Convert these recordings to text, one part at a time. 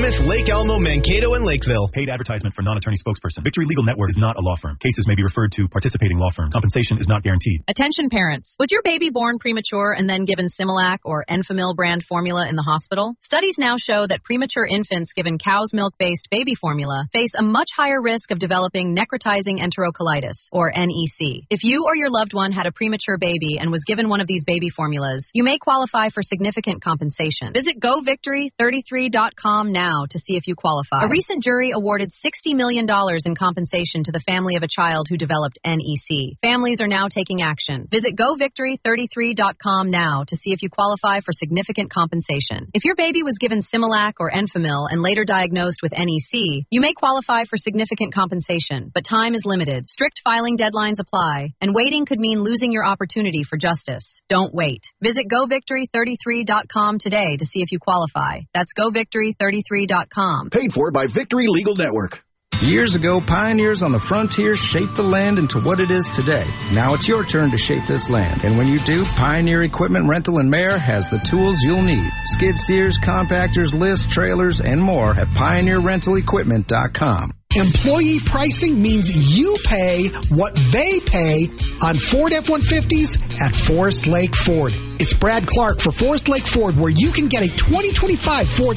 Corinth, Lake Elmo, Mankato, and Lakeville. Paid advertisement for non-attorney spokesperson. Victory Legal Network is not a law firm. Cases may be referred to participating law firms. Compensation is not guaranteed. Attention parents. Was your baby born premature and then given Similac or Enfamil brand formula in the hospital? Studies now show that premature infants given cow's milk-based baby formula face a much higher risk of developing necrotizing enterocolitis, or NEC. If you or your loved one had a premature baby and was given one of these baby formulas, you may qualify for significant compensation. Visit GoVictory33.com now to see if you qualify. A recent jury awarded $60 million in compensation to the family of a child who developed NEC. Families are now taking action. Visit GoVictory33.com now to see if you qualify for significant compensation. If your baby was given Similac or Enfamil and later diagnosed with NEC, you may qualify for significant compensation, but time is limited. Strict filing deadlines apply, and waiting could mean losing your opportunity for justice. Don't wait. Visit GoVictory33.com today to see if you qualify. That's GoVictory33.com. Paid for by Victory Legal Network. Years ago, pioneers on the frontier shaped the land into what it is today. Now it's your turn to shape this land. And when you do, Pioneer Equipment Rental and Mare has the tools you'll need. Skid steers, compactors, lifts, trailers, and more at PioneerRentalEquipment.com. Employee pricing means you pay what they pay on Ford F-150s at Forest Lake Ford. It's Brad Clark for Forest Lake Ford, where you can get a 2025 Ford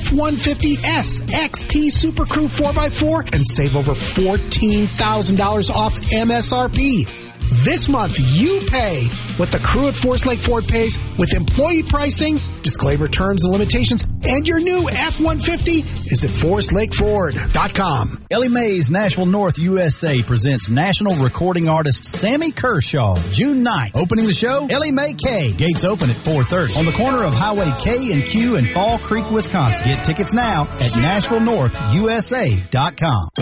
F-150S XT Super Crew 4x4 and save over $14,000 off MSRP. This month, you pay what the crew at Forest Lake Ford pays with employee pricing, disclaimer terms and limitations, and your new F-150 is at ForestLakeFord.com. Ellie Mae's Nashville North USA presents national recording artist Sammy Kershaw, June 9th. Opening the show, Ellie Mae K. Gates open at 4:30 on the corner of Highway K and Q in Fall Creek, Wisconsin. Get tickets now at NashvilleNorthUSA.com.